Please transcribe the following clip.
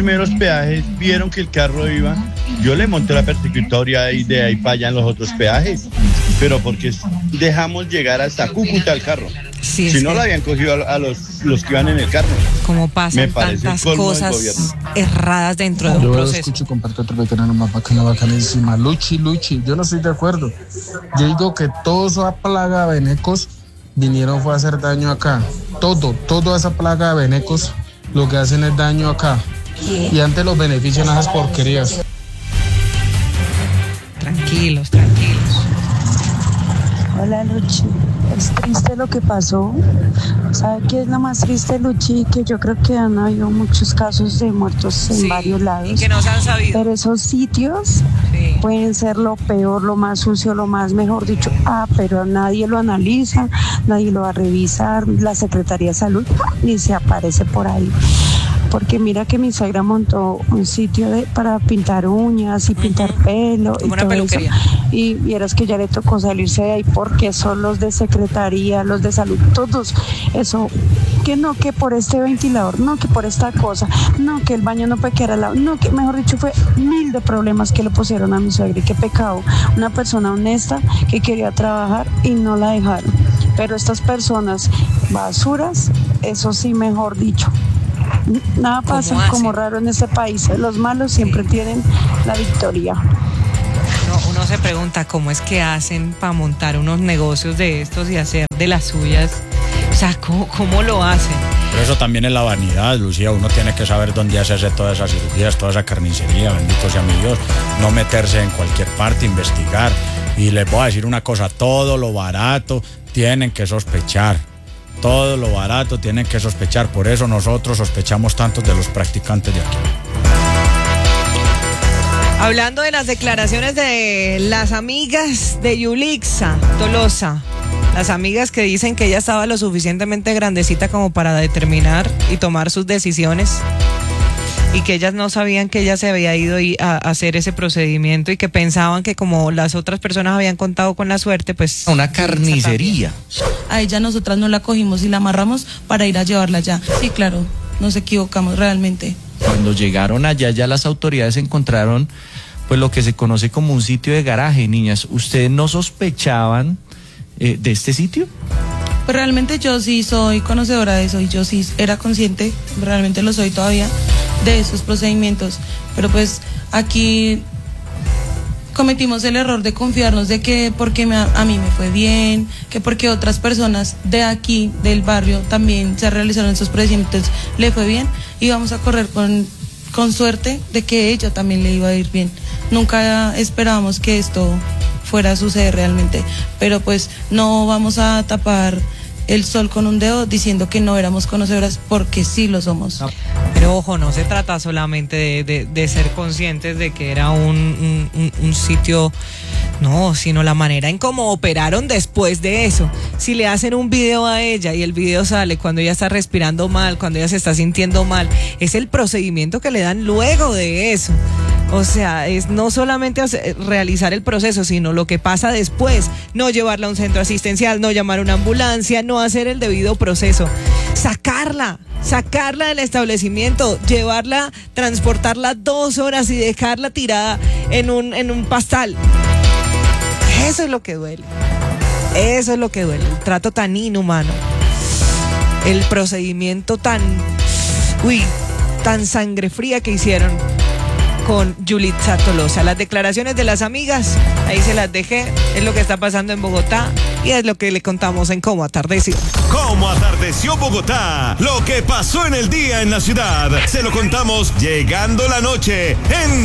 primeros peajes vieron que el carro iba, yo le monté la persecutoria y de ahí para allá en los otros peajes, pero porque dejamos llegar hasta Cúcuta el carro. Sí, si no, lo habían cogido a los que iban en el carro. Como pasan tantas cosas erradas dentro de un proceso. Yo escucho y comparto otro veterano más bacano, bacanísima. Luchi, yo no estoy de acuerdo. Yo digo que toda esa plaga de venecos vinieron fue a hacer daño acá. Toda esa plaga de venecos lo que hacen es daño acá. Y antes los benefician a esas porquerías. Tranquilos. Hola, Luchi. Es triste lo que pasó. ¿Sabe qué es lo más triste, Luchi? Que yo creo que han habido muchos casos de muertos en varios lados. Y que no se han sabido. Pero esos sitios pueden ser lo peor, lo más sucio, lo más, mejor dicho. Pero nadie lo analiza, nadie lo va a revisar. La Secretaría de Salud ni se aparece por ahí. Porque mira que mi suegra montó un sitio para pintar uñas y pintar pelo. Como una peluquería. Y vieras que ya le tocó salirse de ahí porque son los de secretaría, los de salud, todos. Eso, que no, que por este ventilador, no, que por esta cosa, no, que el baño no puede quedar al lado, no, que mejor dicho fue 1000 de problemas que le pusieron a mi suegra. Y qué pecado, una persona honesta que quería trabajar y no la dejaron. Pero estas personas basuras, eso sí, mejor dicho. Nada pasa como raro en este país. Los malos siempre tienen la victoria. Uno se pregunta cómo es que hacen para montar unos negocios de estos y hacer de las suyas. O sea, ¿cómo lo hacen? Por eso también es la vanidad, Lucía. Uno tiene que saber dónde hacerse todas esas cirugías, toda esa carnicería, bendito sea mi Dios. No meterse en cualquier parte, investigar. Y les voy a decir una cosa, todo lo barato tienen que sospechar. Todo lo barato tienen que sospechar. Por eso nosotros sospechamos tanto de los practicantes de aquí. Hablando de las declaraciones de las amigas de Yulixa Tolosa, las amigas que dicen que ella estaba lo suficientemente grandecita como para determinar y tomar sus decisiones y que ellas no sabían que ella se había ido a hacer ese procedimiento y que pensaban que como las otras personas habían contado con la suerte, pues... Una carnicería. A ella nosotras no la cogimos y la amarramos para ir a llevarla allá. Sí, claro, nos equivocamos realmente. Cuando llegaron allá, ya las autoridades encontraron pues lo que se conoce como un sitio de garaje, niñas. ¿Ustedes no sospechaban de este sitio? Pues realmente yo sí soy conocedora de eso y yo sí era consciente, realmente lo soy todavía, de esos procedimientos. Pero pues aquí cometimos el error de confiarnos de que porque a mí me fue bien, que porque otras personas de aquí, del barrio, también se realizaron esos procedimientos, le fue bien, y vamos a correr con suerte de que ella también le iba a ir bien. Nunca esperábamos que esto fuera a suceder realmente, pero pues no vamos a tapar el sol con un dedo diciendo que no éramos conocedoras, porque sí lo somos. Pero ojo, no se trata solamente de ser conscientes de que era un sitio, no, sino la manera en cómo operaron después de eso. Si le hacen un video a ella y el video sale cuando ella está respirando mal, cuando ella se está sintiendo mal, es el procedimiento que le dan luego de eso. O sea, es no solamente realizar el proceso, sino lo que pasa después. No llevarla a un centro asistencial, no llamar a una ambulancia, no hacer el debido proceso. Sacarla del establecimiento, llevarla, transportarla 2 horas y dejarla tirada en un pastal. Eso es lo que duele. Eso es lo que duele. El trato tan inhumano. El procedimiento tan sangre fría que hicieron con Yulixa Tolosa. Las declaraciones de las amigas, ahí se las dejé, es lo que está pasando en Bogotá y es lo que le contamos en Cómo Atardeció. Cómo Atardeció Bogotá, lo que pasó en el día en la ciudad, se lo contamos llegando la noche en